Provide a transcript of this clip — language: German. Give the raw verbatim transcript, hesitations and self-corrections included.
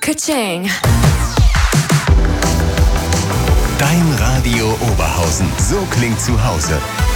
Ka-ching. Dein Radio Oberhausen. So klingt zu Hause.